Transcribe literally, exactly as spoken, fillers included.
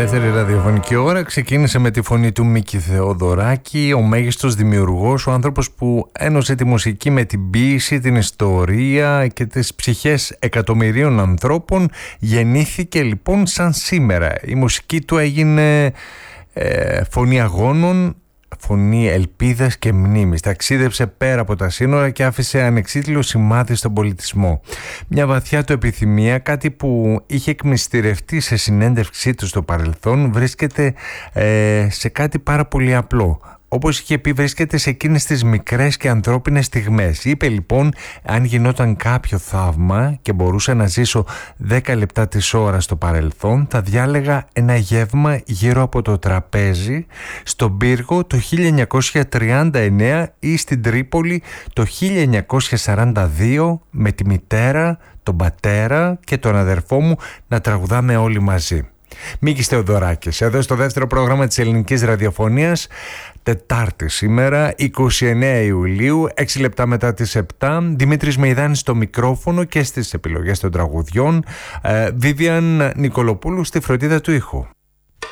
Δεύτερη ραδιοφωνική ώρα ξεκίνησε με τη φωνή του Μίκη Θεοδωράκη, ο μέγιστος δημιουργός, ο άνθρωπος που ένωσε τη μουσική με την ποίηση, την ιστορία και τις ψυχές εκατομμυρίων ανθρώπων. Γεννήθηκε λοιπόν σαν σήμερα. Η μουσική του έγινε ε, φωνή αγώνων, φωνή ελπίδας και μνήμης. Ταξίδεψε πέρα από τα σύνορα και άφησε ανεξίτηλο σημάδι στον πολιτισμό. Μια βαθιά του επιθυμία, κάτι που είχε εκμυστηρευτεί σε συνέντευξή του στο παρελθόν, βρίσκεται ε, σε κάτι πάρα πολύ απλό. Όπως είχε πει, βρίσκεται σε εκείνες τις μικρές και ανθρώπινες στιγμές. Είπε λοιπόν, αν γινόταν κάποιο θαύμα και μπορούσα να ζήσω δέκα λεπτά της ώρας στο παρελθόν, θα διάλεγα ένα γεύμα γύρω από το τραπέζι στον Πύργο το χίλια εννιακόσια τριάντα εννέα ή στην Τρίπολη το χίλια εννιακόσια σαράντα δύο, με τη μητέρα, τον πατέρα και τον αδερφό μου να τραγουδάμε όλοι μαζί. Μίκης Θεοδωράκης, εδώ στο δεύτερο πρόγραμμα της ελληνικής ραδιοφωνίας, Τετάρτη σήμερα, εικοστή ενάτη Ιουλίου, έξι λεπτά μετά τις επτά. Δημήτρης Μεϊδάνης στο μικρόφωνο και στις επιλογές των τραγουδιών, Βίβιαν Νικολοπούλου στη φροντίδα του ήχου.